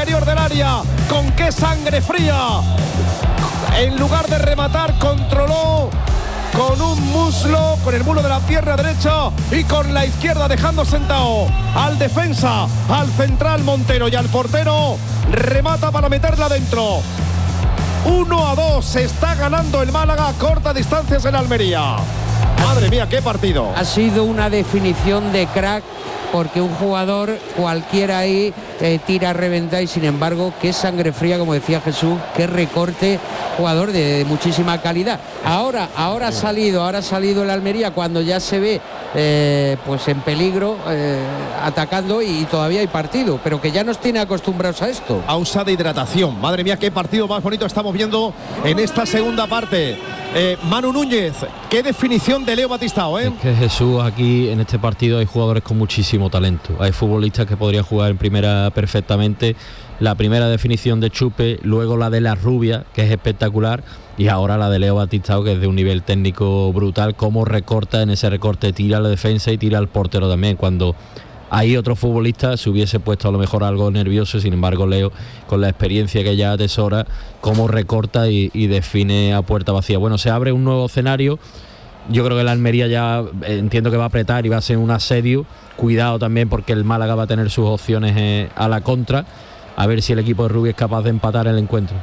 interior del área. Con qué sangre fría. En lugar de rematar, controló con un muslo, con el muslo de la pierna derecha y con la izquierda, dejando sentado al defensa, al central Montero, y al portero. Remata para meterla dentro. 1-2, se está ganando el Málaga a corta distancias en Almería. Madre mía, qué partido. Ha sido una definición de crack, porque un jugador cualquiera ahí tira a reventar, y sin embargo qué sangre fría, como decía Jesús, qué recorte, jugador de muchísima calidad. Ahora ha salido el Almería cuando ya se ve pues en peligro, atacando, y todavía hay partido, pero que ya nos tiene acostumbrados a esto. Pausa de hidratación. Madre mía, qué partido más bonito estamos viendo en esta segunda parte. Manu Núñez, qué definición de Leo Batistao, ¿eh? Es que Jesús, aquí en este partido hay jugadores con muchísimo talento. Hay futbolistas que podrían jugar en primera perfectamente. La primera definición de Chupe, luego la de la Rubia, que es espectacular, y ahora la de Leo Batistao, que es de un nivel técnico brutal. Cómo recorta, en ese recorte tira a la defensa y tira al portero también. Cuando hay otro futbolista se hubiese puesto a lo mejor algo nervioso, sin embargo Leo, con la experiencia que ya atesora, cómo recorta y define a puerta vacía. Bueno, se abre un nuevo escenario. Yo creo que la Almería ya entiendo que va a apretar y va a ser un asedio. Cuidado también, porque el Málaga va a tener sus opciones a la contra. A ver si el equipo de Rubí es capaz de empatar el encuentro.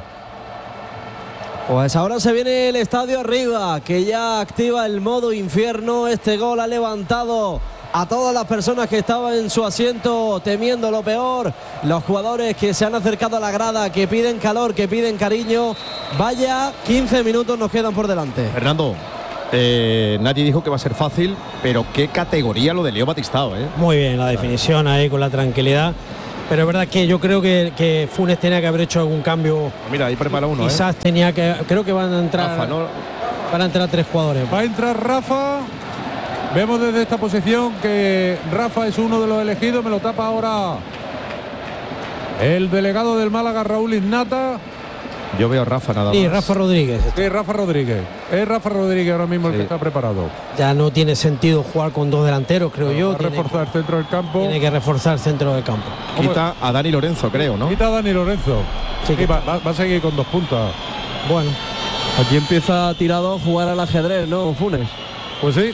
Pues ahora se viene el estadio arriba, que ya activa el modo infierno. Este gol ha levantado a todas las personas que estaban en su asiento temiendo lo peor. Los jugadores que se han acercado a la grada, que piden calor, que piden cariño. Vaya 15 minutos nos quedan por delante. Fernando, nadie dijo que va a ser fácil, pero qué categoría lo de Leo Batistao, ¿eh? Muy bien, la definición ahí con la tranquilidad. Pero es verdad que yo creo que Funes tenía que haber hecho algún cambio. Mira, ahí prepara uno. Quizás tenía que. Creo que van a entrar. Rafa, ¿no? Van a entrar 3 jugadores. Va a entrar Rafa. Vemos desde esta posición que Rafa es uno de los elegidos. Me lo tapa ahora el delegado del Málaga, Raúl Ignata. Yo veo a Rafa nada más. Sí, Rafa Rodríguez. Sí, Rafa Rodríguez. Es Rafa Rodríguez ahora mismo el que está preparado. Ya no tiene sentido jugar con 2 delanteros, creo yo. Va a reforzar el centro del campo. Tiene que reforzar el centro del campo. Quita a Dani Lorenzo, creo, ¿no? Quita a Dani Lorenzo. Sí, va a seguir con 2 puntas. Bueno. Aquí empieza tirado a jugar al ajedrez, ¿no, Funes? Pues sí.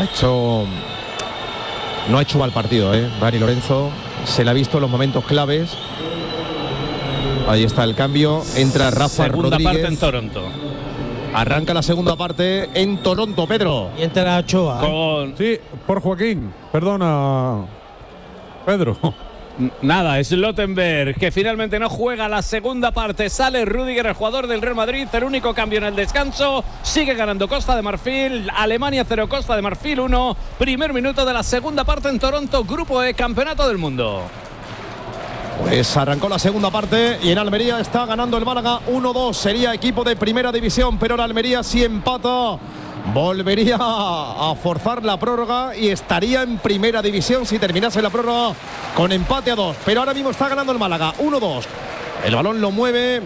No ha hecho mal partido, ¿eh? Dani Lorenzo se le ha visto en los momentos claves. Ahí está el cambio. Entra Rafa Segunda Rodríguez. parte en Toronto. Arranca la segunda parte en Toronto, Pedro. Y entra Ochoa. Sí, por Joaquín. Perdona, Pedro. Nada, es Slottenberg, que finalmente no juega la segunda parte. Sale Rüdiger, el jugador del Real Madrid, el único cambio en el descanso. Sigue ganando Costa de Marfil. Alemania 0, Costa de Marfil 1. Primer minuto de la segunda parte en Toronto, Grupo E, Campeonato del Mundo. Pues arrancó la segunda parte y en Almería está ganando el Málaga 1-2. Sería equipo de primera división, pero en Almería si empata volvería a forzar la prórroga y estaría en primera división si terminase la prórroga con empate a 2. Pero ahora mismo está ganando el Málaga 1-2. El balón lo mueve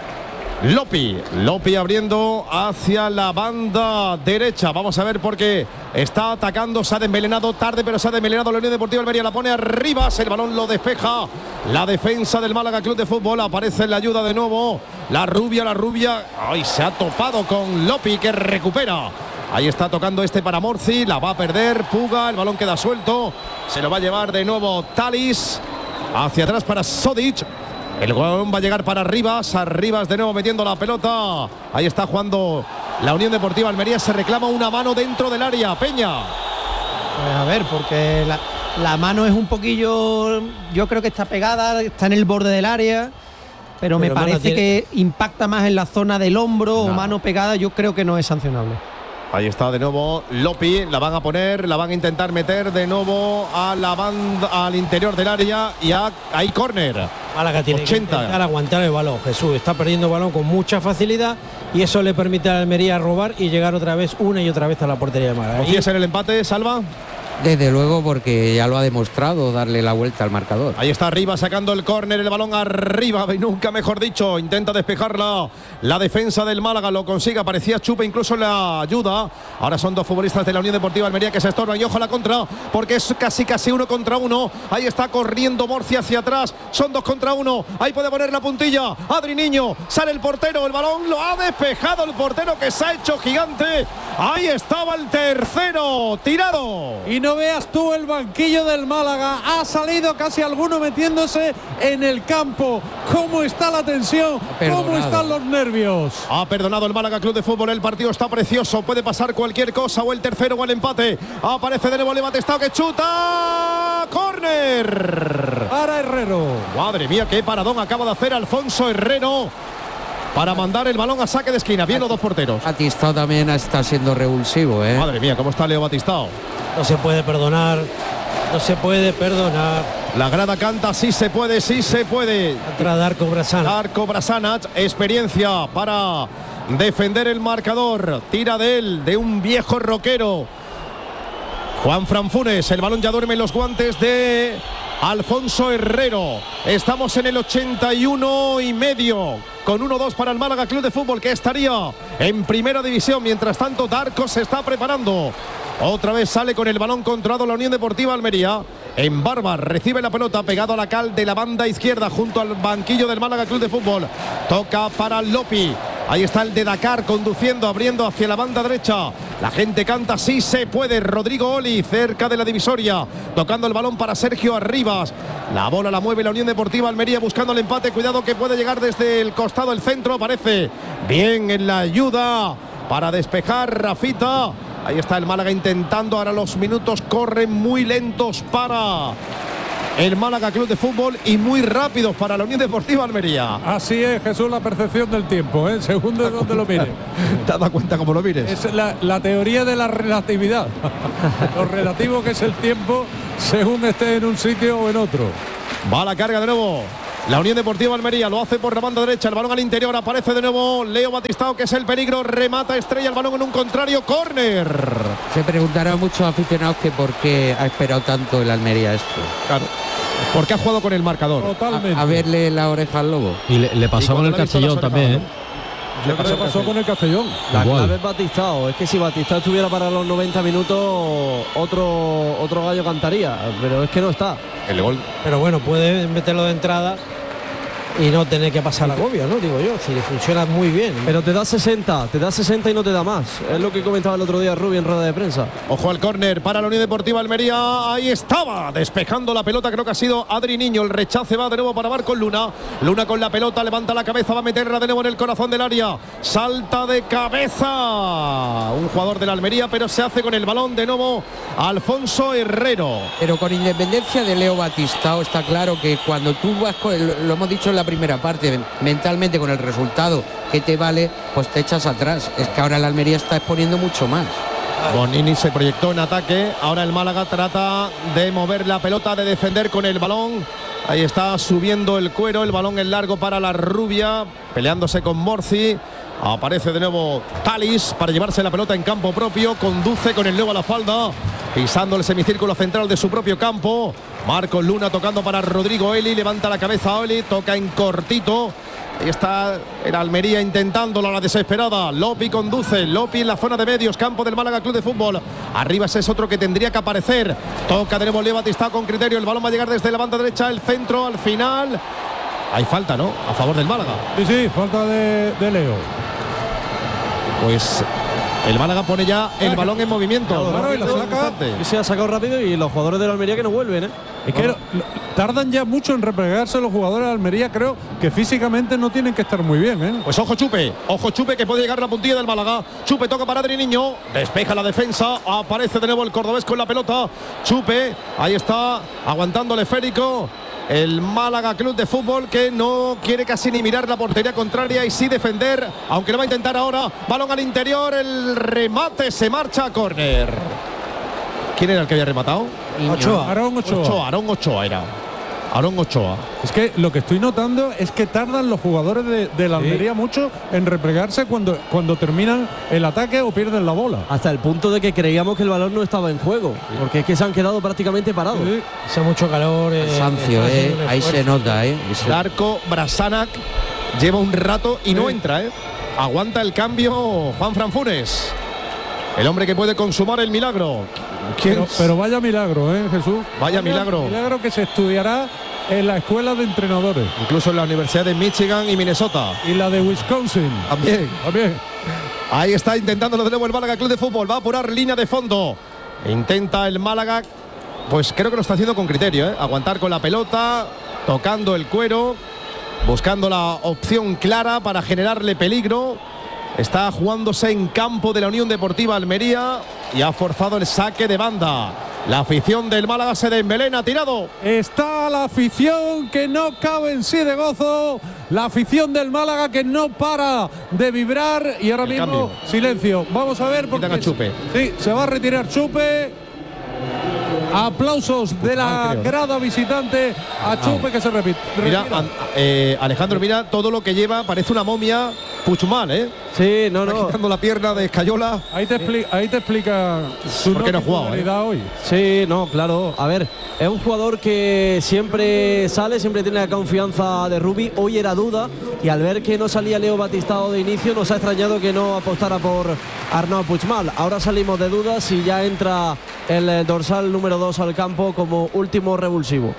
Lopi abriendo hacia la banda derecha. Vamos a ver por qué está atacando. Se ha desmelenado tarde, pero se ha desmelenado la Unión Deportiva Almería. La pone arriba. El balón lo despeja la defensa del Málaga Club de Fútbol. Aparece en la ayuda de nuevo la rubia. Ay, se ha topado con Lopi, que recupera. Ahí está tocando para Morci. La va a perder Puga. El balón queda suelto. Se lo va a llevar de nuevo Talis. Hacia atrás para Sodic. El balón va a llegar para Rivas de nuevo metiendo la pelota. Ahí está jugando la Unión Deportiva Almería. Se reclama una mano dentro del área. Peña. Pues a ver, porque la mano es un poquillo, yo creo que está pegada, está en el borde del área, pero me parece que impacta más en la zona del hombro o mano pegada. Yo creo que no es sancionable. Ahí está de nuevo Lopi, la van a poner, la van a intentar meter de nuevo a la banda, al interior del área, y hay córner. Málaga tiene 80. que intentar aguantar el balón. Jesús está perdiendo el balón con mucha facilidad y eso le permite a Almería robar y llegar otra vez, una y otra vez, a la portería de Málaga. ¿Confías en el empate, Salva? Desde luego, porque ya lo ha demostrado, darle la vuelta al marcador. Ahí está arriba sacando el córner, el balón arriba, y nunca mejor dicho, intenta despejarla la defensa del Málaga, lo consigue, aparecía Chupe incluso en la ayuda. Ahora son dos futbolistas de la Unión Deportiva Almería que se estorban, y ojo a la contra, porque es casi 1 contra 1. Ahí está corriendo Morci hacia atrás, son 2 contra 1, ahí puede poner la puntilla Adri Niño, sale el portero, el balón lo ha despejado el portero, que se ha hecho gigante. Ahí estaba el tercero, tirado. Y no veas tú el banquillo del Málaga, ha salido casi alguno metiéndose en el campo. ¿Cómo está la tensión? ¿Cómo están los nervios? Ha perdonado el Málaga Club de Fútbol, el partido está precioso, puede pasar cualquier cosa, o el tercero o el empate. Aparece de nuevo Leo Batistao, que chuta, córner para Herrero. Madre mía, qué paradón acaba de hacer Alfonso Herrero para mandar el balón a saque de esquina. Bien los dos porteros. Batistao también está siendo revulsivo, ¿eh? Madre mía, cómo está Leo Batistao. No se puede perdonar. No se puede perdonar. La grada canta, sí se puede, sí se puede. Entra Darko Brasanac. Darko Brasanac, experiencia para defender el marcador. Tira de él, de un viejo roquero. Juan Franfunes, el balón ya duerme en los guantes de Alfonso Herrero. Estamos en el 81,5 con 1-2 para el Málaga Club de Fútbol, que estaría en primera división. Mientras tanto, Darko se está preparando. Otra vez sale con el balón controlado la Unión Deportiva Almería. En Barbar recibe la pelota pegado a la cal de la banda izquierda junto al banquillo del Málaga Club de Fútbol. Toca para Lopi. Ahí está el de Dakar conduciendo, abriendo hacia la banda derecha. La gente canta, sí se puede. Rodrigo Oli cerca de la divisoria, tocando el balón para Sergio Arribas. La bola la mueve la Unión Deportiva Almería buscando el empate. Cuidado que puede llegar desde el costado del centro. Aparece bien en la ayuda para despejar Rafita. Ahí está el Málaga intentando. Ahora los minutos corren muy lentos para el Málaga Club de Fútbol y muy rápidos para la Unión Deportiva Almería. Así es, Jesús, la percepción del tiempo, ¿eh? Según de donde lo mires. ¿Te has dado cuenta cómo lo mires? Es la teoría de la relatividad. Lo relativo que es el tiempo según esté en un sitio o en otro. Va la carga de nuevo la Unión Deportiva Almería, lo hace por la banda derecha, el balón al interior, aparece de nuevo Leo Batistao, que es el peligro, remata, estrella el balón en un contrario, córner. Se preguntarán muchos aficionados que por qué ha esperado tanto el Almería esto. Claro, porque ha jugado con el marcador. Totalmente. A verle la oreja al lobo. Y le pasó con el Castellón también, ¿eh? ¿Qué pasó con el Castellón? La clave es Batistao. Es que si Batistao estuviera para los 90 minutos, otro gallo cantaría. Pero es que no está. El gol. Pero bueno, puede meterlo de entrada y no tener que pasar agobio, ¿no? Digo yo, si le funciona muy bien. Pero te da 60 y no te da más. Es lo que comentaba el otro día Rubio en rueda de prensa. Ojo al córner para la Unión Deportiva Almería. Ahí estaba, despejando la pelota, creo que ha sido Adri Niño. El rechace va de nuevo para Marcos Luna. Luna con la pelota, levanta la cabeza, va a meterla de nuevo en el corazón del área. Salta de cabeza un jugador de la Almería, pero se hace con el balón de nuevo Alfonso Herrero. Pero con independencia de Leo Batistao, está claro que cuando tú vas, lo hemos dicho en la primera parte, mentalmente con el resultado que te vale, pues te echas atrás. Es que ahora la Almería está exponiendo mucho más. Bonini se proyectó en ataque. Ahora el Málaga trata de mover la pelota, de defender con el balón. Ahí está subiendo el cuero, el balón en largo para la rubia, peleándose con Morci. Aparece de nuevo Talis para llevarse la pelota en campo propio. Conduce con el nuevo a la falda, pisando el semicírculo central de su propio campo. Marcos Luna tocando para Rodrigo Eli. Levanta la cabeza Oli, toca en cortito. Ahí está el Almería intentándolo a la desesperada. Lopi conduce, Lopi en la zona de medios, campo del Málaga Club de Fútbol. Arriba ese es otro que tendría que aparecer. Toca de nuevo Leo Batistao con criterio. El balón va a llegar desde la banda derecha, el centro al final. Hay falta, ¿no? A favor del Málaga. Sí, falta de Leo. Pues el Málaga pone ya el balón en movimiento. Claro, y la saca. Y se ha sacado rápido y los jugadores de la Almería que no vuelven, ¿eh? Es que tardan ya mucho en replegarse los jugadores de Almería. Creo que físicamente no tienen que estar muy bien, ¿eh? Pues ojo Chupe, que puede llegar la puntilla del Málaga. Chupe toca para Adri Niño, despeja la defensa, aparece de nuevo el cordobés con la pelota. Chupe, ahí está, aguantando el esférico. El Málaga Club de Fútbol, que no quiere casi ni mirar la portería contraria y sí defender, aunque lo va a intentar ahora. Balón al interior, el remate se marcha a córner. ¿Quién era el que había rematado? Ochoa. Aarón Ochoa. Aarón Ochoa era. Aarón Ochoa. Es que lo que estoy notando es que tardan los jugadores de la Almería mucho en replegarse cuando terminan el ataque o pierden la bola. Hasta el punto de que creíamos que el balón no estaba en juego, porque es que se han quedado prácticamente parados. Hace mucho calor. Sancio, ahí se nota, Darko Brasanac lleva un rato y no entra, Aguanta el cambio Juanfran Funes. El hombre que puede consumar el milagro. Pero vaya milagro, Jesús. Vaya milagro. Milagro que se estudiará en la escuela de entrenadores. Incluso en la Universidad de Michigan y Minnesota. Y la de Wisconsin. También. También. Ahí está intentándolo de nuevo el Málaga Club de Fútbol. Va a apurar línea de fondo. Intenta el Málaga. Pues creo que lo está haciendo con criterio, Aguantar con la pelota, tocando el cuero, buscando la opción clara para generarle peligro. Está jugándose en campo de la Unión Deportiva Almería y ha forzado el saque de banda. La afición del Málaga se desmelena, tirado. Está la afición que no cabe en sí de gozo. La afición del Málaga que no para de vibrar. Y ahora mismo, cambio. Silencio. Vamos a ver porque Chupe. Sí, se va a retirar Chupe. Aplausos de la grada visitante a Chupe que se repite. Mira, Alejandro, mira todo lo que lleva. Parece una momia Puigmal, Sí, no. Quitando la pierna de Escayola. Ahí te explica su ¿Por qué no ha jugado, hoy. Sí, no, claro. A ver, es un jugador que siempre sale, siempre tiene la confianza de Rubi. Hoy era duda y al ver que no salía Leo Batistao de inicio nos ha extrañado que no apostara por Arnau Puigmal. Ahora salimos de dudas y ya entra el dorsal número 2 al campo como último revulsivo.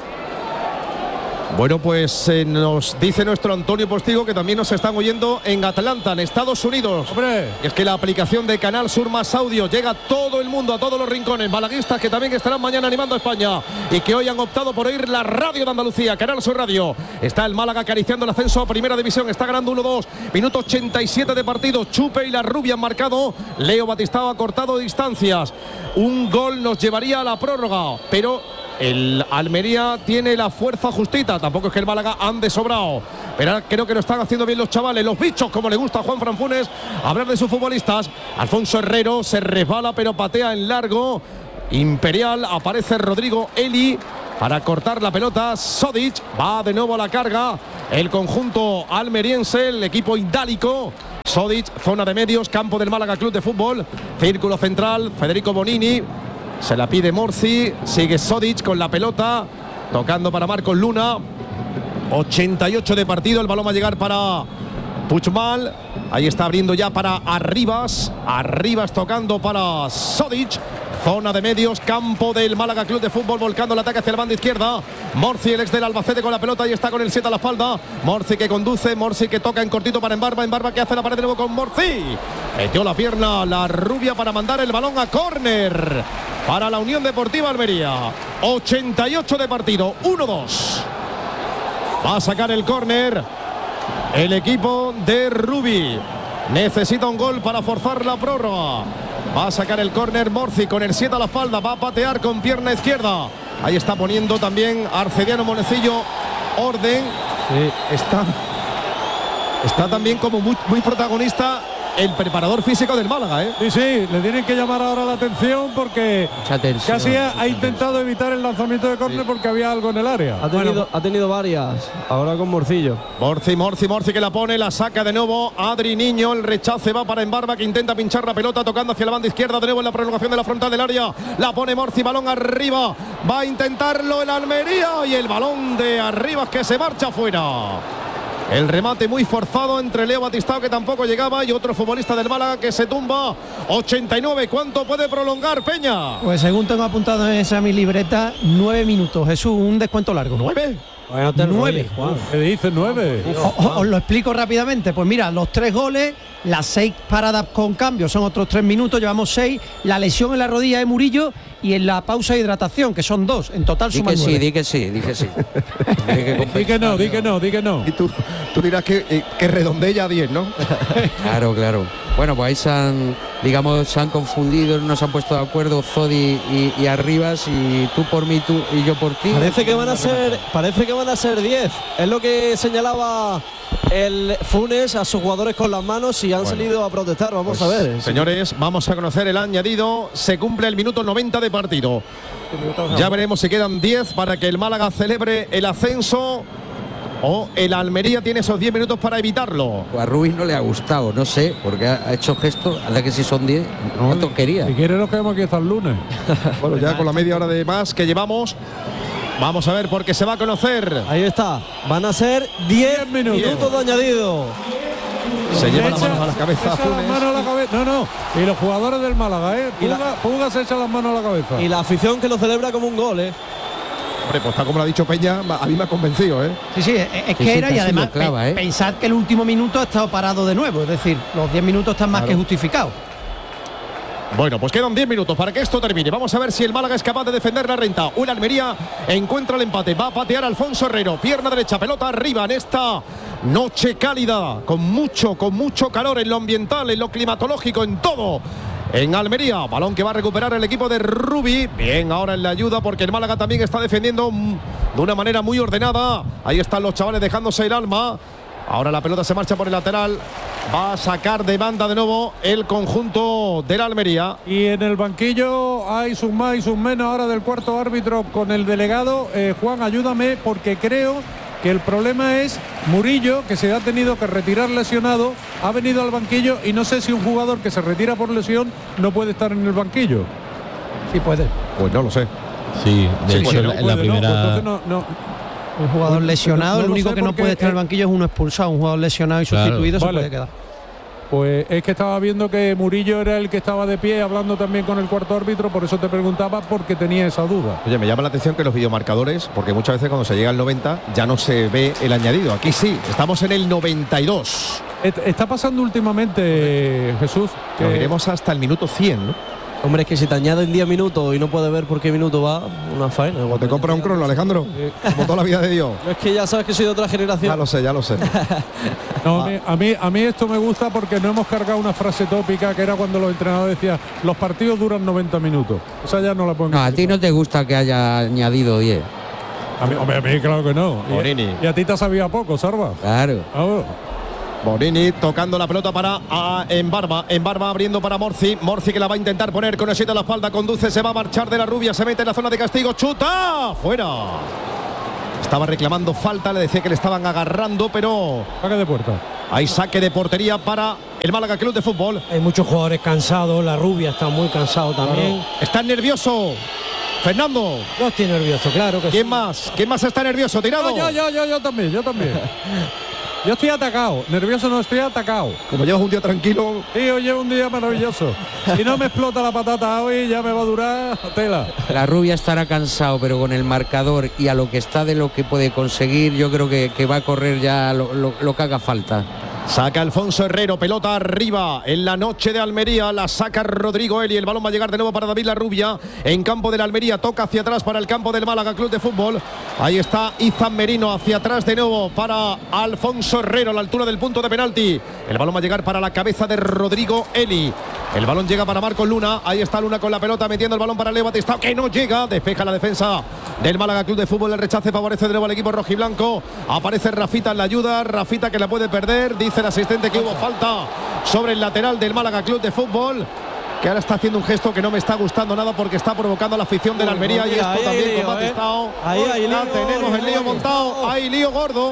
Bueno, pues nos dice nuestro Antonio Postigo que también nos están oyendo en Atlanta, en Estados Unidos. ¡Hombre! Y es que la aplicación de Canal Sur más audio llega a todo el mundo, a todos los rincones. Malaguistas que también estarán mañana animando a España y que hoy han optado por oír la radio de Andalucía, Canal Sur Radio. Está el Málaga acariciando el ascenso a Primera División. Está ganando 1-2. Minuto 87 de partido. Chupe y la Rubia han marcado. Leo Batistao ha cortado distancias. Un gol nos llevaría a la prórroga, pero el Almería tiene la fuerza justita. Tampoco es que el Málaga ande sobrado, pero creo que lo están haciendo bien los chavales, los bichos, como le gusta a Juanfran Funes hablar de sus futbolistas. Alfonso Herrero se resbala pero patea en largo. Imperial, aparece Rodrigo Eli para cortar la pelota. Sodic va de nuevo a la carga. El conjunto almeriense, el equipo indálico. Sodic, zona de medios, campo del Málaga Club de Fútbol. Círculo central, Federico Bonini. Se la pide Morci, sigue Sodic con la pelota, tocando para Marcos Luna. 88 de partido, el balón va a llegar para Puigmal. Ahí está abriendo ya para Arribas. Arribas tocando para Sodic. Zona de medios, campo del Málaga Club de Fútbol, volcando el ataque hacia la banda izquierda. Morci, el ex del Albacete, con la pelota y está con el 7 a la espalda. Morci que conduce, Morci que toca en cortito para Embarba. Embarba que hace la pared de nuevo con Morci. Metió la pierna la Rubia para mandar el balón a córner para la Unión Deportiva Almería. 88 de partido, 1-2. Va a sacar el córner el equipo de Rubi. Necesita un gol para forzar la prórroga. Va a sacar el córner Morci con el 7 a la espalda. Va a patear con pierna izquierda. Ahí está poniendo también Arcediano Monecillo orden. Sí. Está también como muy protagonista el preparador físico del Málaga, Sí, le tienen que llamar ahora la atención porque casi ha intentado evitar el lanzamiento de córner porque había algo en el área. Ha tenido varias, ahora con Morcillo. Morci que la pone, la saca de nuevo Adri Niño, el rechace va para Embarba que intenta pinchar la pelota tocando hacia la banda izquierda de nuevo en la prolongación de la frontal del área. La pone Morci, balón arriba, va a intentarlo el Almería y el balón de Arribas que se marcha afuera. El remate muy forzado entre Leo Batistao que tampoco llegaba y otro futbolista del Málaga que se tumba. 89, ¿cuánto puede prolongar Peña? Pues según tengo apuntado en esa mi libreta, 9 minutos. Jesús, un descuento largo. ¿9? Bueno, 9. ¿Qué dices 9? Os lo explico rápidamente. Pues mira, los 3 goles, las 6 paradas con cambio son otros 3 minutos, llevamos 6. La lesión en la rodilla de Murillo y en la pausa de hidratación, que son 2. En total suman 9. Di que sí. Di que no. Y tú dirás que redondea a 10, ¿no? Claro. Bueno, pues ahí se han confundido, no se han puesto de acuerdo Zodi y Arribas, y tú por mí, tú y yo por ti. Parece que van a ser 10. Es lo que señalaba el Funes a sus jugadores con las manos y han salido a protestar. Vamos a ver. Señores, vamos a conocer el añadido. Se cumple el minuto 90 de partido. Ya veremos si quedan 10 para que el Málaga celebre el ascenso o el Almería tiene esos 10 minutos para evitarlo. A Rubí no le ha gustado, no sé, porque ha hecho gestos, hace que si son 10, ¿cuánto quería? Si quiere nos quedamos aquí hasta el lunes. Bueno, ya con la media hora de más que llevamos, vamos a ver porque se va a conocer. Ahí está, van a ser 10 minutos de añadido. Se lleva las manos a la cabeza. No. Y los jugadores del Málaga, Puga se echa las manos a la cabeza. Y la afición que lo celebra como un gol, Hombre, pues tal como lo ha dicho Peña, a mí me ha convencido, Sí, es que era, y además pensad que el último minuto ha estado parado de nuevo, es decir, los 10 minutos están más que justificados. Bueno, pues quedan 10 minutos para que esto termine. Vamos a ver si el Málaga es capaz de defender la renta. O el Almería encuentra el empate. Va a patear Alfonso Herrero. Pierna derecha, pelota arriba en esta noche cálida. Con mucho calor en lo ambiental, en lo climatológico, en todo. En Almería, balón que va a recuperar el equipo de Rubí. Bien, ahora en la ayuda porque el Málaga también está defendiendo de una manera muy ordenada. Ahí están los chavales dejándose el alma. Ahora la pelota se marcha por el lateral. Va a sacar de banda de nuevo el conjunto de la Almería. Y en el banquillo hay sus más y sus menos ahora del cuarto árbitro con el delegado. Juan, ayúdame porque creo que el problema es Murillo, que se ha tenido que retirar lesionado, ha venido al banquillo y no sé si un jugador que se retira por lesión no puede estar en el banquillo. Sí puede. Pues no lo sé. Sí, de hecho en la primera... Un jugador lesionado, el único que no puede estar en el banquillo es uno expulsado. Un jugador lesionado y sustituido se puede quedar. Pues es que estaba viendo que Murillo era el que estaba de pie hablando también con el cuarto árbitro, por eso te preguntaba, porque tenía esa duda. Oye, me llama la atención que los videomarcadores, porque muchas veces cuando se llega al 90 ya no se ve el añadido. Aquí sí, estamos en el 92. Está pasando últimamente, Jesús, que nos iremos hasta el minuto 100, ¿no? Hombre, es que si te añaden 10 minutos y no puedes ver por qué minuto va, una faena. O te compra un crono, Alejandro, como toda la vida de Dios. Es que ya sabes que soy de otra generación. Ya lo sé. No, a mí esto me gusta porque no hemos cargado una frase tópica que era cuando los entrenadores decían los partidos duran 90 minutos. O sea, ya no la pueden. No, a ti no te gusta que haya añadido 10. A mí claro que no. Y a ti te sabía poco, Sarva. Claro. Borini tocando la pelota para Embarba abriendo para Morci que la va a intentar poner con Esita a la espalda, conduce, se va a marchar de la Rubia, se mete en la zona de castigo, chuta, fuera. Estaba reclamando falta, le decía que le estaban agarrando, pero saque de puerta. Hay saque de portería para el Málaga Club de Fútbol. Hay muchos jugadores cansados, la Rubia está muy cansado también. Está nervioso Fernando. Yo estoy nervioso, claro que ¿Quién más está nervioso? ¿Tirado? Yo también. Yo estoy atacado, nervioso no, estoy atacado. Como llevas un día tranquilo. Sí, hoy llevo un día maravilloso. Si no me explota la patata hoy, ya me va a durar tela. La Rubia estará cansado, pero con el marcador y a lo que está de lo que puede conseguir, yo creo que va a correr ya lo que haga falta. Saca Alfonso Herrero, pelota arriba en la noche de Almería, la saca Rodrigo Eli, el balón va a llegar de nuevo para David Larrubia, en campo de la Almería, toca hacia atrás para el campo del Málaga Club de Fútbol, ahí está Izan Merino, hacia atrás de nuevo para Alfonso Herrero, a la altura del punto de penalti, el balón va a llegar para la cabeza de Rodrigo Eli, el balón llega para Marcos Luna, ahí está Luna con la pelota, metiendo el balón para Leo Batistao, que no llega, despeja la defensa del Málaga Club de Fútbol, el rechace favorece de nuevo al equipo rojiblanco, aparece Rafita en la ayuda, Rafita que la puede perder, dice el asistente que hubo falta sobre el lateral del Málaga Club de Fútbol, que ahora está haciendo un gesto que no me está gustando nada porque está provocando a la afición de la Almería y esto también con Batistao. Ahí tenemos el lío montado, hay lío gordo,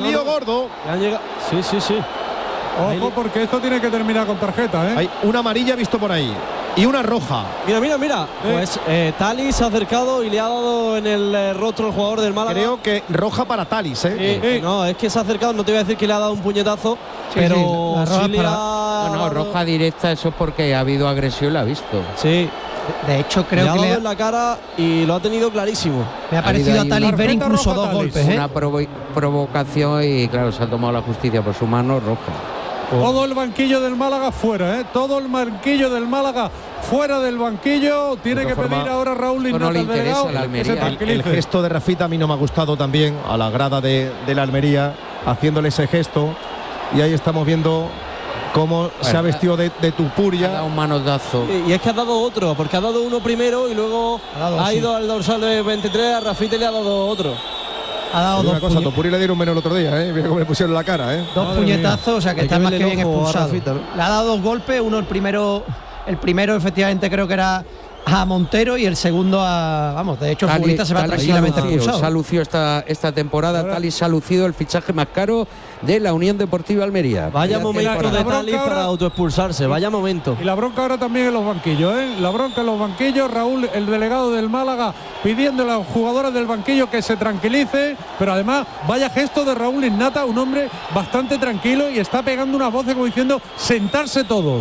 Sí. Ojo, porque esto tiene que terminar con tarjeta, ¿eh? Hay una amarilla visto por ahí y una roja. Mira. Pues Tali se ha acercado y le ha dado en el rostro al jugador del Málaga. Creo que roja para Talis, ¿eh? No, es que se ha acercado, no te voy a decir que le ha dado un puñetazo, pero sí le ha... No, roja directa, eso es porque ha habido agresión, la ha visto. Sí. De hecho, creo que le ha dado en la cara y lo ha tenido clarísimo. Me ha parecido a Talis ver incluso dos golpes, Una provocación y claro, se ha tomado la justicia por su mano roja. Todo el banquillo del Málaga fuera, todo el banquillo del Málaga fuera del banquillo. Tiene que pedir ahora Raúl Ignata al delegado que se tranquilice. El gesto de Rafita a mí no me ha gustado también, a la grada de la Almería, haciéndole ese gesto. Y ahí estamos viendo cómo se ha vestido de Ha Tupuria. dado un manotazo. Y es que ha dado otro, porque ha dado uno primero y luego ha ido al dorsal de 23, a Rafita le ha dado otro. Ha dado Una dos, cosa, a Tupuria le dieron menos el otro día, mira cómo le pusieron la cara, dos puñetazos, o sea que Hay está que más que verle bien el ojo a expulsado. Rafita, ¿no? Le ha dado dos golpes, uno el primero efectivamente creo que era a Montero y el segundo a, vamos, de hecho el futbolista se va tranquilamente expulsado. Se ha lucido esta temporada, Tali se ha lucido el fichaje más caro de la Unión Deportiva Almería. Vaya Mira momento que- de Tali para autoexpulsarse, vaya momento. Y la bronca ahora también en los banquillos, La bronca en los banquillos. Raúl, el delegado del Málaga, pidiendo a los jugadores del banquillo que se tranquilice, pero además vaya gesto de Raúl Ignata, un hombre bastante tranquilo y está pegando unas voces como diciendo sentarse todos.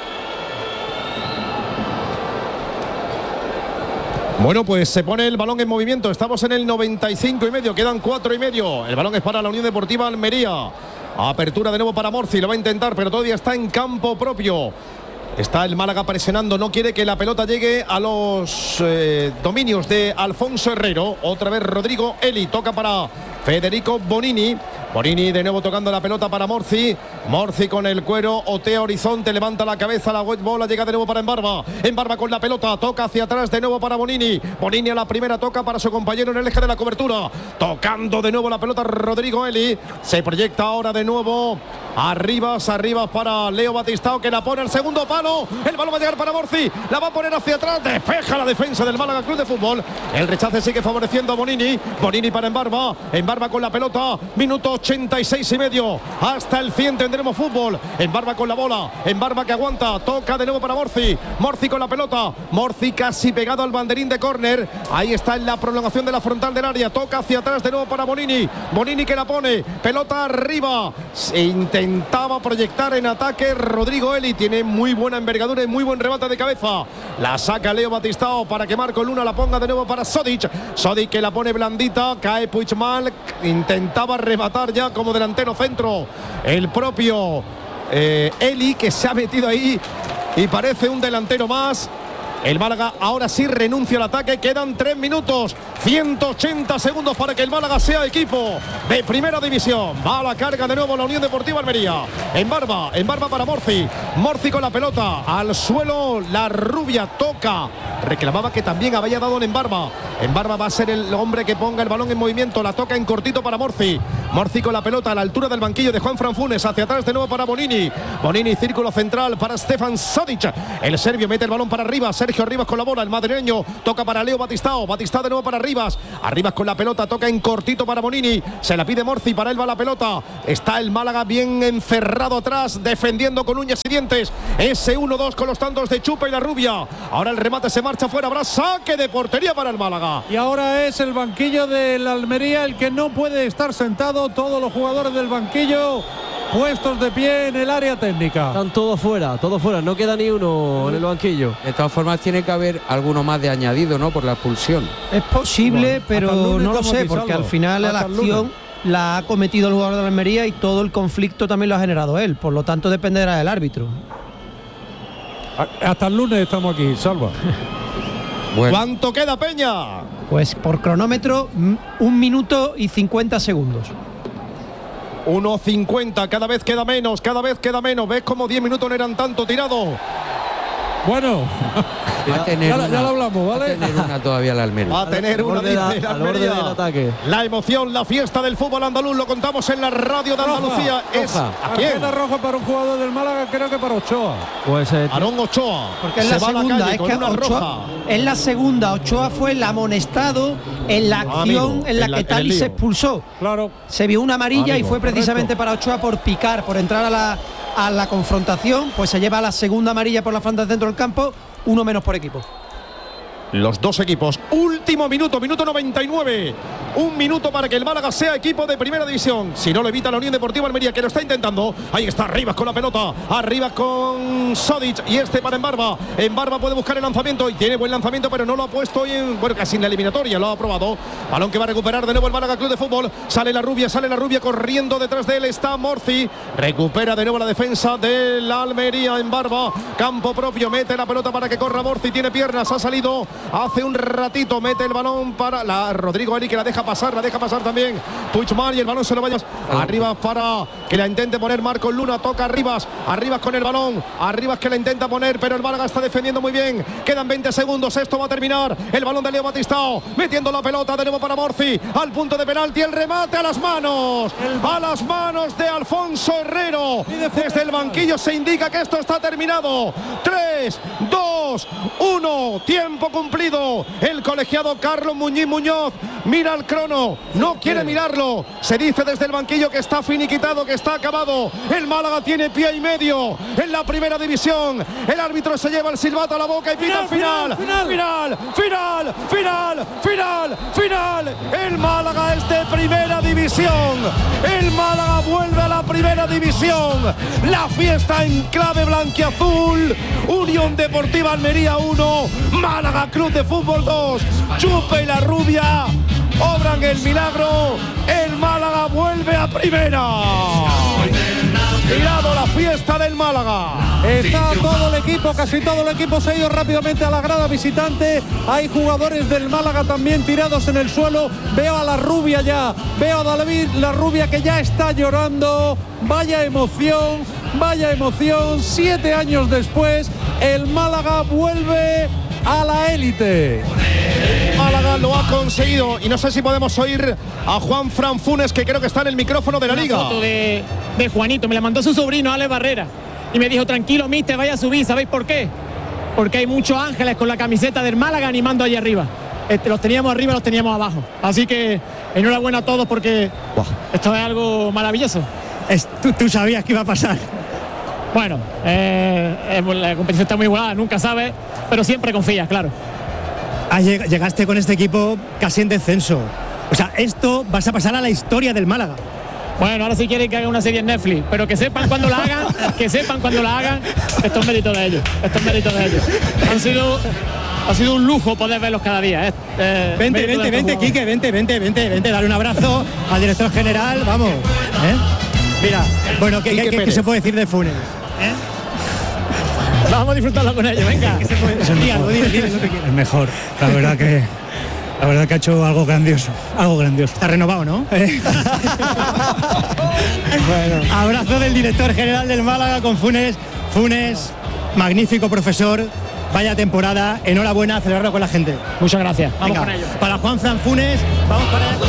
Bueno, pues se pone el balón en movimiento. Estamos en el 95,5. Quedan 4,5. El balón es para la Unión Deportiva Almería. Apertura de nuevo para Morci. Lo va a intentar, pero todavía está en campo propio. Está el Málaga presionando. No quiere que la pelota llegue a los dominios de Alfonso Herrero. Otra vez Rodrigo Eli. Toca para Federico Bonini. Bonini de nuevo tocando la pelota para Morci. Morci con el cuero, otea horizonte, levanta la cabeza, la white bola llega de nuevo para Embarba. Embarba con la pelota, toca hacia atrás de nuevo para Bonini. Bonini a la primera toca para su compañero en el eje de la cobertura. Tocando de nuevo la pelota Rodrigo Eli. Se proyecta ahora de nuevo arriba para Leo Batistao, que la pone al segundo palo. El balón va a llegar para Morci. La va a poner hacia atrás. Despeja la defensa del Málaga Club de Fútbol. El rechace sigue favoreciendo a Bonini. Bonini para Embarba. Embarba con la pelota. Minuto 86,5. Hasta el 100 tendremos fútbol. Embarba con la bola. Embarba que aguanta. Toca de nuevo para Morci. Morci con la pelota. Morci casi pegado al banderín de córner. Ahí está en la prolongación de la frontal del área. Toca hacia atrás de nuevo para Bonini. Bonini que la pone. Pelota arriba. Se intentaba proyectar en ataque Rodrigo Eli. Tiene muy buena envergadura y muy buen remate de cabeza. La saca Leo Batistao para que Marco Luna la ponga de nuevo para Sodic. Sodic que la pone blandita. Cae Puigmal. Intentaba rematar ya como delantero centro el propio Eli, que se ha metido ahí y parece un delantero más. El Málaga ahora sí renuncia al ataque. Quedan 3 minutos, 180 segundos para que el Málaga sea equipo de primera división. Va a la carga de nuevo la Unión Deportiva Almería. Embarba para Morci. Morci con la pelota al suelo. La rubia toca. Reclamaba que también había dado en Embarba. Embarba va a ser el hombre que ponga el balón en movimiento. La toca en cortito para Morci. Morci con la pelota a la altura del banquillo de Juan Franfunes. Hacia atrás de nuevo para Bonini. Bonini, círculo central para Stefan Sodic. El serbio mete el balón para arriba. Sergio Rivas con la bola, el madrileño toca para Leo Batistao. Batistao de nuevo para Rivas. Arribas con la pelota, toca en cortito para Bonini. Se la pide Morci, para él va la pelota. Está el Málaga bien encerrado atrás, defendiendo con uñas y dientes. Ese 1-2 con los tantos de Chupa y la rubia. Ahora el remate se marcha fuera. Habrá saque de portería para el Málaga. Y ahora es el banquillo del Almería el que no puede estar sentado. Todos los jugadores del banquillo puestos de pie en el área técnica. Están todos fuera, no queda ni uno en el banquillo. De todas formas tiene que haber alguno más de añadido, ¿no? Por la expulsión. Es posible, Bueno, pero hasta el lunes no lo estamos sé, aquí, porque Salvo. al final la Hasta el acción lunes. la ha cometido el jugador de la Almería y todo el conflicto también lo ha generado él. Por lo tanto, dependerá del árbitro. Hasta el lunes estamos aquí, Salva. Bueno, ¿Cuánto queda, Peña? Pues por cronómetro, 1 minuto y 50 segundos. 1:50, cada vez queda menos. ¿Ves cómo 10 minutos no eran tanto tirado? Bueno, va a tener ya lo una, hablamos, ¿vale? va a tener una todavía la Almería. Va a tener una, dice el al borde Almería. del ataque. La emoción, la fiesta del fútbol andaluz, lo contamos en la radio de Andalucía. Es roja. ¿a quién? Tarjeta roja para un jugador del Málaga, creo que para Ochoa. Pues Aarón Ochoa. Porque es se la va a la segunda, calle es con que una Ochoa, roja. es la segunda. Ochoa fue el amonestado en la acción amigo, en la en que el Tali lío. se expulsó. Claro. Se vio una amarilla Amigo, y fue precisamente correcto. para Ochoa por picar, por entrar a la confrontación. Pues se lleva la segunda amarilla por la frontal dentro del campo, uno menos por equipo. Los dos equipos. Último minuto, minuto 99. 1 minuto para que el Málaga sea equipo de primera división. Si no lo evita la Unión Deportiva Almería, que lo está intentando. Ahí está Rivas con la pelota. Arriba con Sodic y este para Embarba. Embarba puede buscar el lanzamiento y tiene buen lanzamiento, pero no lo ha puesto hoy casi en la eliminatoria. Lo ha aprobado. Balón que va a recuperar de nuevo el Málaga Club de Fútbol. Sale la rubia corriendo detrás de él. Está Morci. Recupera de nuevo la defensa de la Almería. Embarba. Campo propio. Mete la pelota para que corra Morci. Tiene piernas. Ha salido hace un ratito mete el balón para Rodrigo Eli, que la deja pasar también Puigdemont, y el balón se lo vaya arriba para que la intente poner Marcos Luna. Toca Arribas con el balón, Arribas que la intenta poner, pero el Málaga está defendiendo muy bien. Quedan 20 segundos, esto va a terminar. El balón de Leo Batistao, metiendo la pelota de nuevo para Morci, al punto de penalti, el remate a las manos de Alfonso Herrero. Desde el banquillo se indica que esto está terminado. 3, 2, 1, tiempo cumplido. El colegiado Carlos Muñoz mira el crono, no quiere mirarlo. Se dice desde el banquillo que está finiquitado, que está acabado. El Málaga tiene pie y medio en la primera división. El árbitro se lleva el silbato a la boca y pita el final. El Málaga es de primera división. El Málaga vuelve a la primera división. La fiesta en clave blanquiazul. Unión Deportiva Almería 1, Málaga Club de Fútbol 2. Chupe y la Rubia obran el milagro. El Málaga vuelve a primera. Mirado la fiesta del Málaga. Está todo el equipo, casi todo el equipo se ha ido rápidamente a la grada visitante. Hay jugadores del Málaga también tirados en el suelo. Veo a la Rubia ya, veo a David la Rubia que ya está llorando. Vaya emoción. 7 años después, el Málaga vuelve a la élite. Málaga lo ha conseguido y no sé si podemos oír a Juan Fran Funes, que creo que está en el micrófono de la Liga. Foto de Juanito, me la mandó su sobrino Ale Barrera y me dijo: tranquilo, mister, vaya a subir. ¿Sabéis por qué? Porque hay muchos ángeles con la camiseta del Málaga animando allí arriba. Los teníamos arriba, los teníamos abajo. Así que enhorabuena a todos, porque esto es algo maravilloso. Tú sabías que iba a pasar. Bueno, la competición está muy igualada, nunca sabes, pero siempre confías, claro. Llegaste con este equipo casi en descenso. O sea, esto vas a pasar a la historia del Málaga. Bueno, ahora sí quieren que haga una serie en Netflix, pero que sepan cuando la hagan, esto es mérito de ellos. Ha sido un lujo poder verlos cada día. Vente, Quique, vente, dale un abrazo al director general, vamos. Mira, bueno, ¿qué se puede decir de Funes? Vamos a disfrutarlo con ellos, venga. Dile lo que quieras. Es mejor, la verdad que ha hecho algo grandioso. Está renovado, ¿no? Bueno, abrazo del director general del Málaga con Funes. Funes, magnífico profesor. Vaya temporada, enhorabuena, celebrarlo con la gente. Muchas gracias. Vamos venga, con ellos. Para Juan Fran Funes, vamos para allá.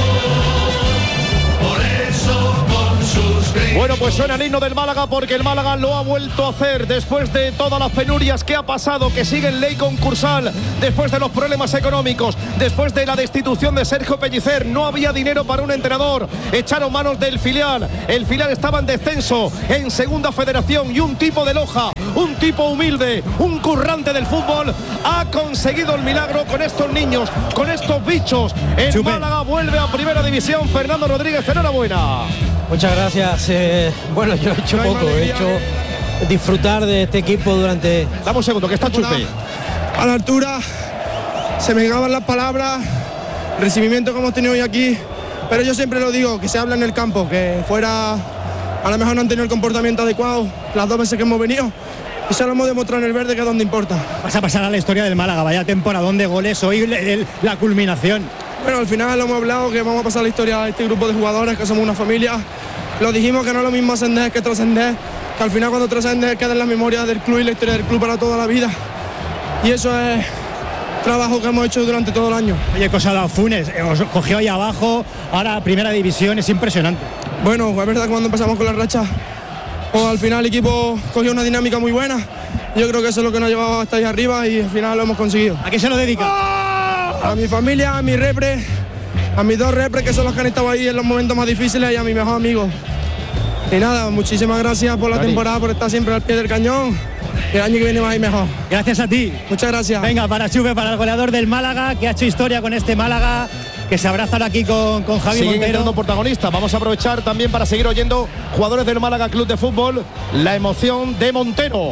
Bueno, pues suena el himno del Málaga, porque el Málaga lo ha vuelto a hacer después de todas las penurias que ha pasado, que sigue en ley concursal, después de los problemas económicos, después de la destitución de Sergio Pellicer. No había dinero para un entrenador, echaron manos del filial. El filial estaba en descenso, en segunda federación, y un tipo de Loja, un tipo humilde, un currante del fútbol, ha conseguido el milagro con estos niños, con estos bichos. El Málaga vuelve a primera división. Fernando Rodríguez, enhorabuena. Muchas gracias. Bueno, yo he hecho poco, he hecho disfrutar de este equipo durante... Dame un segundo, que está Chupe. A la altura, se me acaban las palabras, el recibimiento que hemos tenido hoy aquí, pero yo siempre lo digo, que se habla en el campo, que fuera a lo mejor no han tenido el comportamiento adecuado las 2 veces que hemos venido, y se lo hemos demostrado en el verde, que es donde importa. Vas a pasar a la historia del Málaga, vaya temporadón de goles, hoy la culminación. Bueno, al final lo hemos hablado, que vamos a pasar la historia de este grupo de jugadores, que somos una familia. Lo dijimos, que no es lo mismo ascender que trascender, que al final cuando trascendes queda en la memoria del club y la historia del club para toda la vida. Y eso es trabajo que hemos hecho durante todo el año. Oye, cosa de Funes, os cogió ahí abajo, ahora primera división, es impresionante. Bueno, es verdad que cuando empezamos con la racha, pues al final el equipo cogió una dinámica muy buena. Yo creo que eso es lo que nos ha llevado hasta ahí arriba, y al final lo hemos conseguido. ¿A qué se lo dedica? A mi familia, a mi repre, a mis 2 repres, que son los que han estado ahí en los momentos más difíciles, y a mi mejor amigo. Y nada, muchísimas gracias por la temporada, por estar siempre al pie del cañón. El año que viene va a ir mejor. Gracias a ti. Muchas gracias. Venga, para Chupe, para el goleador del Málaga, que ha hecho historia con este Málaga, que se abrazan aquí con Javi Siguen Montero. entrando protagonistas. Vamos a aprovechar también para seguir oyendo jugadores del Málaga Club de Fútbol, la emoción de Montero.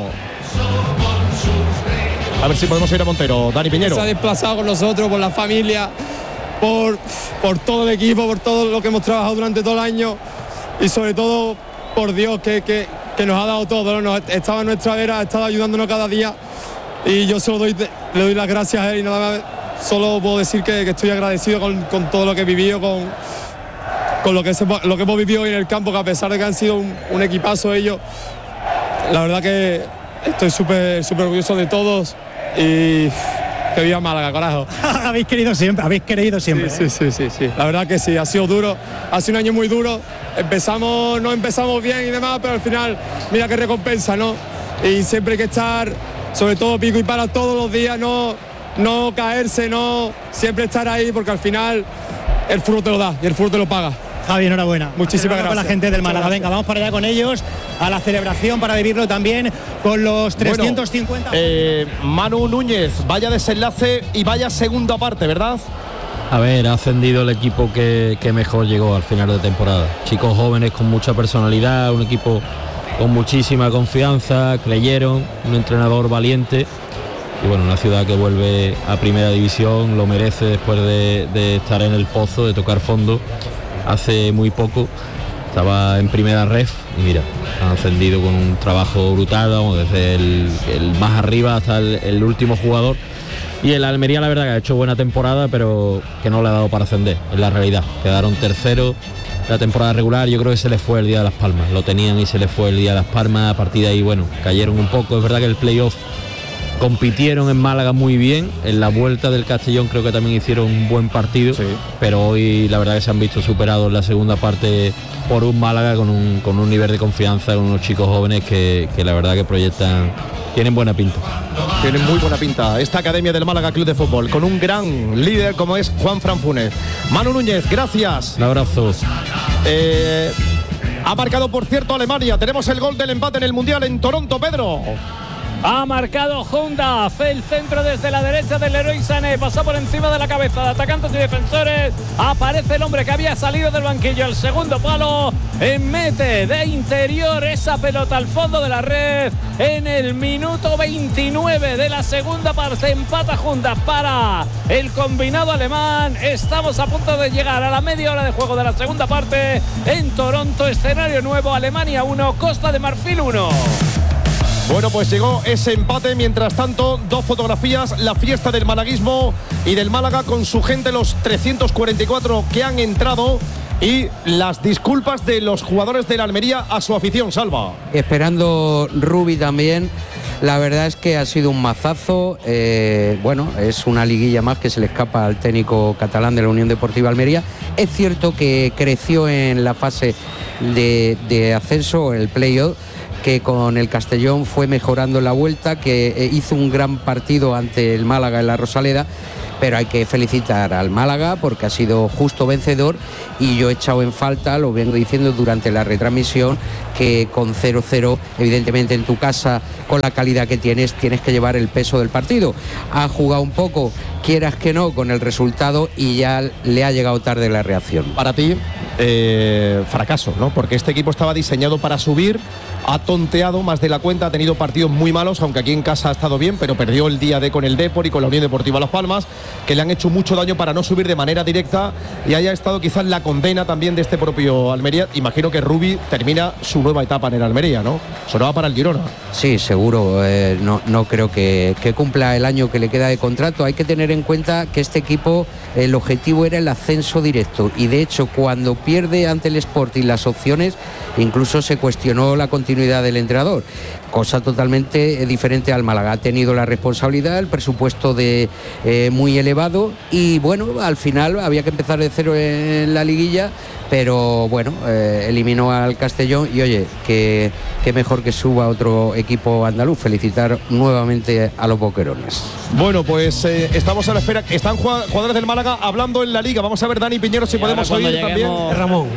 A ver si podemos ir a Montero. Dani Piñero. Se ha desplazado con nosotros, por la familia, por todo el equipo, por todo lo que hemos trabajado durante todo el año, y sobre todo por Dios, que nos ha dado todo, ¿no? Estaba en nuestra vera, ha estado ayudándonos cada día, y yo solo le doy las gracias a él y nada más. Solo puedo decir que estoy agradecido con todo lo que he vivido, con lo que hemos vivido hoy en el campo, que a pesar de que han sido un equipazo ellos, la verdad que estoy súper orgulloso de todos y que viva Málaga, carajo. Habéis querido siempre. Sí. La verdad que sí, ha sido duro, ha sido un año muy duro. No empezamos bien y demás, pero al final, mira qué recompensa, ¿no? Y siempre hay que estar, sobre todo pico y para todos los días, no caerse, siempre estar ahí, porque al final el fútbol te lo da y el fútbol te lo paga. Javi, enhorabuena. Muchísimas gracias. Con la gente del Málaga. Venga, vamos para allá con ellos, a la celebración para vivirlo también con los 350. Manu Núñez, vaya desenlace y vaya segunda parte, ¿verdad? A ver, ha ascendido el equipo que mejor llegó al final de temporada. Chicos jóvenes con mucha personalidad, un equipo con muchísima confianza, creyeron, un entrenador valiente. Y bueno, una ciudad que vuelve a primera división, lo merece después de estar en el pozo, de tocar fondo. Hace muy poco estaba en primera ref y mira, han ascendido con un trabajo brutal, desde el más arriba hasta el último jugador. Y el Almería la verdad que ha hecho buena temporada, pero que no le ha dado para ascender, es la realidad. Quedaron terceros la temporada regular, yo creo que se les fue el día de Las Palmas, lo tenían y se les fue el día de Las Palmas. A partir de ahí, bueno, cayeron un poco. Es verdad que el playoff compitieron en Málaga muy bien, en la vuelta del Castellón creo que también hicieron un buen partido, sí. Pero hoy la verdad que se han visto superados en la segunda parte por un Málaga con un nivel de confianza, con unos chicos jóvenes que la verdad que proyectan, tienen buena pinta. Tienen muy buena pinta esta academia del Málaga Club de Fútbol, con un gran líder como es Juanfran Funes. Manu Núñez, gracias. Un abrazo. Ha marcado, por cierto, Alemania. Tenemos el gol del empate en el Mundial en Toronto, Pedro. Ha marcado Honda, el centro desde la derecha del Leroy Sané, pasó por encima de la cabeza de atacantes y defensores, aparece el hombre que había salido del banquillo, el segundo palo, mete de interior esa pelota al fondo de la red en el minuto 29 de la segunda parte. Empata Honda para el combinado alemán. Estamos a punto de llegar a la media hora de juego de la segunda parte en Toronto, escenario nuevo, Alemania 1, Costa de Marfil 1. Bueno, pues llegó ese empate. Mientras tanto, dos fotografías, la fiesta del malaguismo y del Málaga con su gente, los 344 que han entrado, y las disculpas de los jugadores de la Almería a su afición, Salva. Esperando Rubi también. La verdad es que ha sido un mazazo. Bueno, es una liguilla más que se le escapa al técnico catalán de la Unión Deportiva Almería. Es cierto que creció en la fase de ascenso, el play-off, que con el Castellón fue mejorando en la vuelta, que hizo un gran partido ante el Málaga en la Rosaleda, pero hay que felicitar al Málaga porque ha sido justo vencedor, y yo he echado en falta, lo vengo diciendo durante la retransmisión, que con 0-0, evidentemente en tu casa, con la calidad que tienes que llevar el peso del partido. Ha jugado un poco, quieras que no, con el resultado, y ya le ha llegado tarde la reacción. Para ti, fracaso, ¿no? Porque este equipo estaba diseñado para subir, ha tonteado más de la cuenta, ha tenido partidos muy malos, aunque aquí en casa ha estado bien, pero perdió el día D con el Depor y con la Unión Deportiva Las Palmas, que le han hecho mucho daño para no subir de manera directa, y haya estado quizás la condena también de este propio Almería. Imagino que Rubi termina su nueva etapa en el Almería, ¿no? Sonaba para el Girona. Sí, seguro. No creo que cumpla el año que le queda de contrato. Hay que tener en cuenta que este equipo, el objetivo era el ascenso directo, y de hecho cuando pierde ante el Sporting las opciones, incluso se cuestionó la continuidad del entrenador, cosa totalmente diferente al Málaga. Ha tenido la responsabilidad, el presupuesto muy elevado, y bueno, al final había que empezar de cero en la liguilla, pero bueno, eliminó al Castellón, y oye, que mejor que suba otro equipo andaluz. Felicitar nuevamente a los boquerones. Bueno, pues estamos a la espera. Están jugadores del Málaga hablando en la liga. Vamos a ver, Dani Piñero, si podemos oír también. Ramón.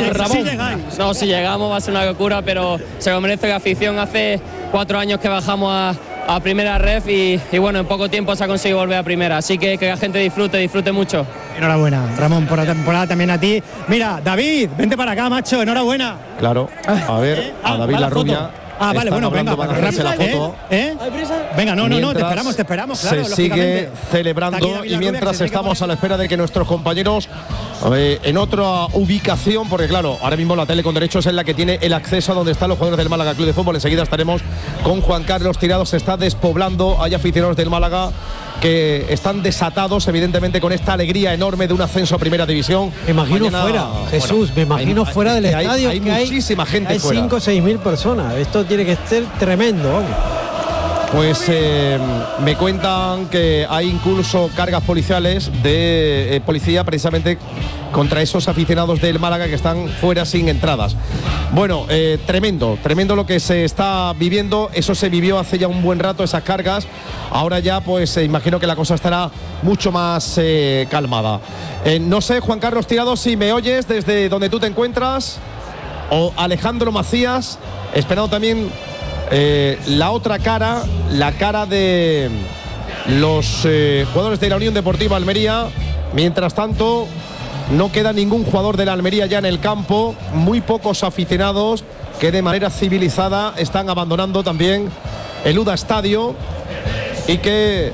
Si llegamos va a ser una locura, pero se lo merece la afición. Hace 4 años que bajamos a primera ref y bueno, en poco tiempo se ha conseguido volver a primera, así que la gente disfrute mucho. Enhorabuena, Ramón, por la temporada, también a ti. Mira, David, vente para acá, macho, enhorabuena. Claro, a ver, a David la rubia. Vale, bueno, venga, para hacerse la foto. Venga, no, te esperamos, claro. Se sigue celebrando, y mientras estamos a la espera de que nuestros compañeros en otra ubicación, porque claro, ahora mismo la tele con derechos es la que tiene el acceso a donde están los jugadores del Málaga Club de Fútbol. Enseguida estaremos con Juan Carlos Tirado. Se está despoblando, hay aficionados del Málaga que están desatados, evidentemente, con esta alegría enorme de un ascenso a Primera División. Me imagino fuera, Jesús, me imagino fuera del estadio. Hay muchísima gente hay fuera. 5 o 6 mil personas. Esto tiene que ser tremendo, vamos. Pues me cuentan que hay incluso cargas policiales de policía precisamente contra esos aficionados del Málaga que están fuera sin entradas. Bueno, tremendo lo que se está viviendo. Eso se vivió hace ya un buen rato, esas cargas. Ahora ya pues imagino que la cosa estará mucho más calmada. No sé, Juan Carlos Tirado, si me oyes desde donde tú te encuentras, o Alejandro Macías, esperando también la otra cara, la cara de los jugadores de la Unión Deportiva Almería. Mientras tanto, no queda ningún jugador de la Almería ya en el campo, muy pocos aficionados que de manera civilizada están abandonando también el UDA Estadio y que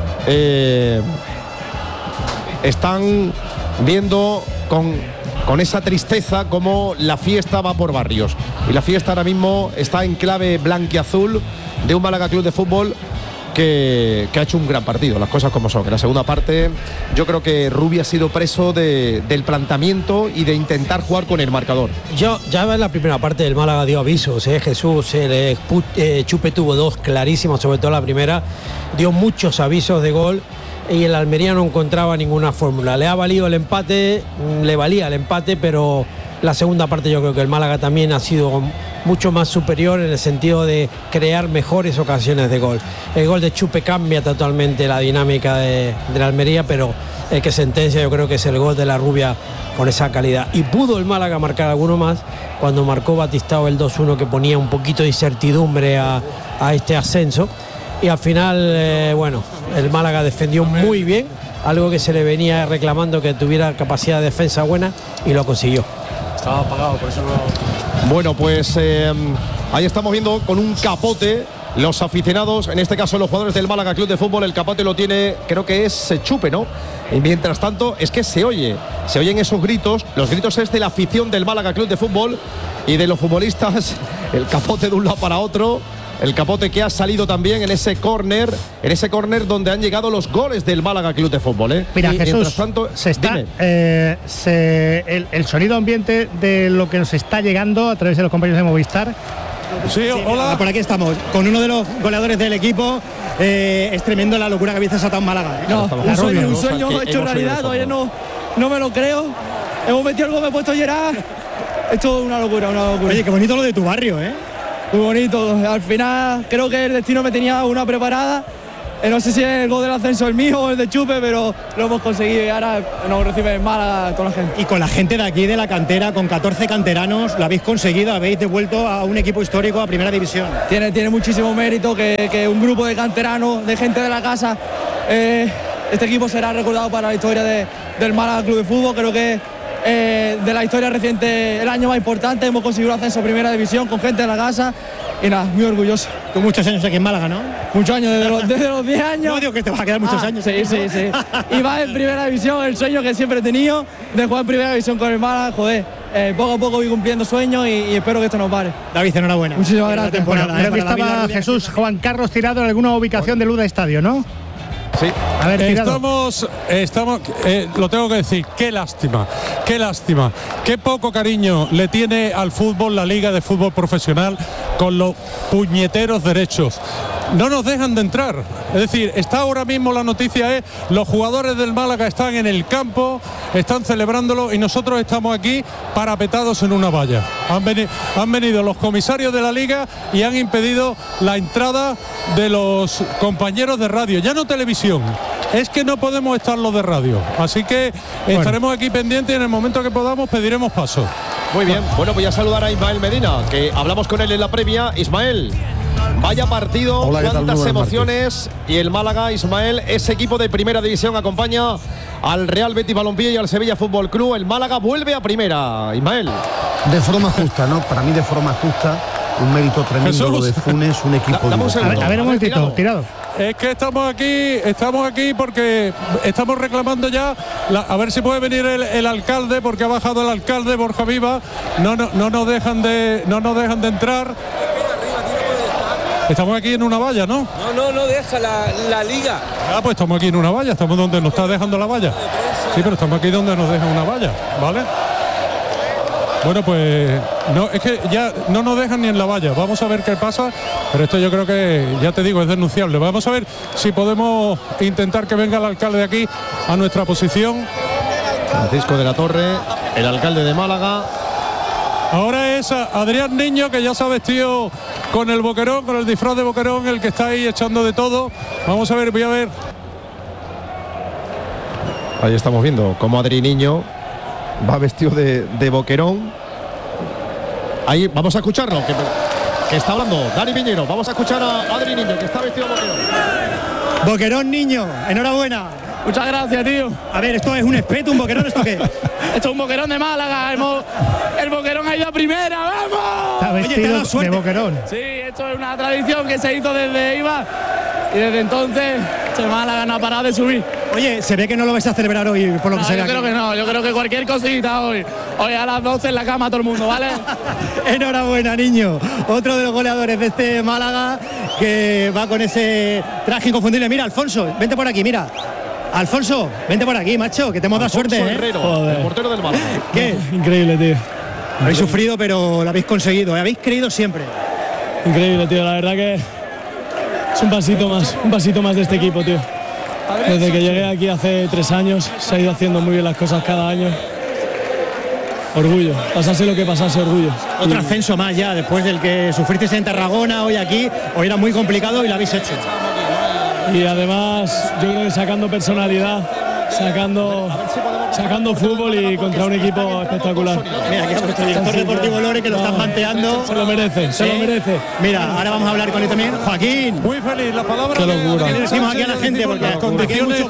están viendo con esa tristeza como la fiesta va por barrios. Y la fiesta ahora mismo está en clave blanquiazul de un Málaga Club de Fútbol que ha hecho un gran partido, las cosas como son. En la segunda parte yo creo que Rubi ha sido preso del planteamiento y de intentar jugar con el marcador. Ya en la primera parte del Málaga dio avisos, Jesús. Chupe tuvo 2 clarísimos, sobre todo la primera, dio muchos avisos de gol y el Almería no encontraba ninguna fórmula. Le valía el empate, pero la segunda parte yo creo que el Málaga también ha sido mucho más superior en el sentido de crear mejores ocasiones de gol. El gol de Chupe cambia totalmente la dinámica de la Almería, pero el que sentencia yo creo que es el gol de la Rubia con esa calidad. Y pudo el Málaga marcar alguno más cuando marcó Batistao el 2-1, que ponía un poquito de incertidumbre a este ascenso. Y al final, el Málaga defendió muy bien, algo que se le venía reclamando, que tuviera capacidad de defensa buena, y lo consiguió. Estaba apagado, por eso no. Bueno, pues ahí estamos viendo con un capote los aficionados, en este caso los jugadores del Málaga Club de Fútbol. El capote lo tiene, creo que es Chupe, ¿no? Y mientras tanto, es que se oyen esos gritos. Los gritos es de la afición del Málaga Club de Fútbol y de los futbolistas. El capote de un lado para otro. El capote que ha salido también en ese córner donde han llegado los goles del Málaga Club de Fútbol. Mira, y Jesús, tanto, el sonido ambiente de lo que nos está llegando a través de los compañeros de Movistar. Sí, hola. Por aquí estamos, con uno de los goleadores del equipo. Es tremendo la locura que habéis desatado en Málaga. No, un sueño hecho realidad, todavía no me lo creo. Hemos metido el gol, me he puesto a llorar. Esto es una locura. Oye, qué bonito lo de tu barrio, Muy bonito. Al final creo que el destino me tenía una preparada. No sé si es el gol del ascenso el mío o el de Chupe, pero lo hemos conseguido y ahora nos recibe en Málaga toda la gente. Y con la gente de aquí, de la cantera, con 14 canteranos, lo habéis conseguido, habéis devuelto a un equipo histórico a Primera División. Tiene muchísimo mérito que un grupo de canteranos, de gente de la casa, este equipo será recordado para la historia del Málaga Club de Fútbol. Creo que de la historia reciente, el año más importante. Hemos conseguido el ascenso a Primera División con gente de la casa y nada, muy orgulloso. Tú muchos años aquí en Málaga, ¿no? Muchos años, desde los 10 años. No digo que te vas a quedar muchos años. Sí. Y va en Primera División, el sueño que siempre he tenido de jugar en Primera División con el Málaga, joder. Poco a poco voy cumpliendo sueños y espero que esto nos pare. David, enhorabuena. Muchísimas gracias. Creo que estaba Jesús Juan Carlos Tirado en alguna ubicación del UDA Estadio, ¿no? Sí. A ver, estamos, lo tengo que decir, qué lástima, qué poco cariño le tiene al fútbol la Liga de Fútbol Profesional con los puñeteros derechos. No nos dejan de entrar. Es decir, está ahora mismo la noticia es los jugadores del Málaga están en el campo, están celebrándolo y nosotros estamos aquí parapetados en una valla. Han venido los comisarios de la Liga y han impedido la entrada de los compañeros de radio, ya no televisión. Es que no podemos estar los de radio. Así que estaremos aquí pendientes y en el momento que podamos pediremos paso. Muy bien. Bueno, voy a saludar a Ismael Medina, que hablamos con él en la previa. Ismael, vaya partido, hola, cuántas emociones. Y el Málaga, Ismael, ese equipo de Primera División acompaña al Real Betis Balompié y al Sevilla Fútbol Club. El Málaga vuelve a Primera, Ismael. De forma justa, ¿no? Para mí de forma justa. Un mérito tremendo lo de Funes, un equipo. A ver un momentito, Tirado. Es que estamos aquí porque estamos reclamando ya a ver si puede venir el alcalde, porque ha bajado el alcalde Borja Viva. No nos dejan de entrar. Estamos aquí en una valla, ¿no? No deja la liga. Pues estamos aquí en una valla, estamos donde nos está dejando la valla. Sí, pero estamos aquí donde nos deja una valla, ¿vale? Bueno, pues no, es que ya no nos dejan ni en la valla. Vamos a ver qué pasa, pero esto yo creo que, ya te digo, es denunciable. Vamos a ver si podemos intentar que venga el alcalde de aquí a nuestra posición. Francisco de la Torre, el alcalde de Málaga. Ahora es Adrián Niño, que ya se ha vestido con el boquerón, con el disfraz de boquerón, el que está ahí echando de todo. Vamos a ver, voy a ver. Ahí estamos viendo cómo Adri Niño va vestido de boquerón. Ahí vamos a escucharlo, que está hablando Dani Piñero. Vamos a escuchar a Adri Niño, que está vestido de boquerón. Boquerón, Niño, enhorabuena. Muchas gracias, tío. A ver, ¿esto es un espeto, un boquerón? ¿Esto qué? Esto es un boquerón de Málaga. El boquerón ha ido a primera, ¡vamos! Está vestido de boquerón. Sí, esto es una tradición que se hizo desde Iba y desde entonces Málaga no ha parado de subir. Oye, se ve que no lo vais a celebrar hoy, por lo que sea. Yo creo que no, yo creo que cualquier cosita hoy a las 12 en la cama todo el mundo, ¿vale? Enhorabuena, Niño. Otro de los goleadores de este Málaga que va con ese traje inconfundible. Mira, Alfonso, vente por aquí, mira. Alfonso, vente por aquí, macho, que te hemos dado suerte. Herrero, el portero del Málaga. ¿Qué? Increíble, tío. Habéis sufrido, pero lo habéis conseguido. Habéis creído siempre. Increíble, tío. La verdad que es un pasito más de este equipo, tío. Desde que llegué aquí hace 3 años se ha ido haciendo muy bien las cosas cada año. Orgullo, pasase lo que pasase, orgullo. Otro ascenso más ya, después del que sufristeis en Tarragona, hoy aquí. Hoy era muy complicado y lo habéis hecho. Y además yo creo que sacando personalidad, sacando fútbol y contra un equipo espectacular. Mira, aquí a vuestro director deportivo Lore, que lo están manteando. Se lo merece, se lo merece. Mira, ahora vamos a hablar con él también. Joaquín. Muy feliz, la palabra. Qué locura. ¿Qué le decimos aquí a la gente? Porque las condiciones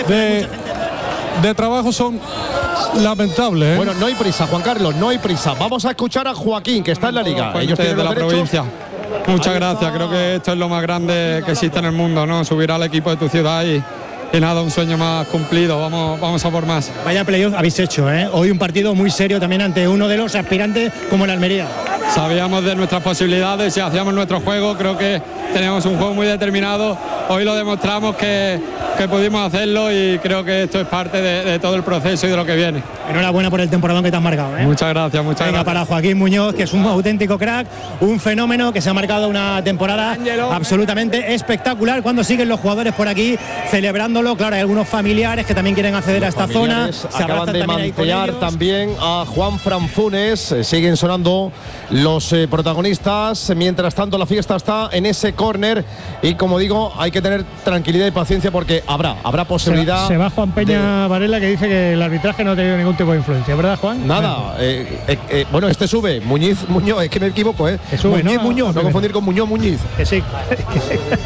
de trabajo son lamentables. Bueno, no hay prisa, Juan Carlos, no hay prisa. Vamos a escuchar a Joaquín, que está en la liga. Ellos tienen de los la derechos. provincia. Muchas gracias, creo que esto es lo más grande que existe en el mundo, ¿no? Subir al equipo de tu ciudad y nada, un sueño más cumplido, vamos a por más. Vaya playoff habéis hecho, ¿eh? Hoy un partido muy serio también ante uno de los aspirantes como el Almería. Sabíamos de nuestras posibilidades y hacíamos nuestro juego, creo que teníamos un juego muy determinado, hoy lo demostramos que pudimos hacerlo y creo que esto es parte de todo el proceso y de lo que viene. Enhorabuena por el temporadón que te has marcado, ¿eh? Muchas gracias, Venga, para Joaquín Muñoz, que es un auténtico crack, un fenómeno que se ha marcado una temporada absolutamente espectacular. Cuando siguen los jugadores por aquí celebrándolo, claro, hay algunos familiares que también quieren acceder a esta zona. Se acaban de mantear también a Juan Fran Funes. Siguen sonando los protagonistas. Mientras tanto, la fiesta está en ese córner y, como digo, hay que tener tranquilidad y paciencia porque habrá posibilidad. Se va Juan Peña Varela, que dice que el arbitraje no ha tenido ningún tipo de influencia, ¿verdad, Juan? Nada. Bueno, este sube. Muñoz, es que me equivoco, ¿eh? Que sube, Muñoz, no confundir con Muñoz. Que sí.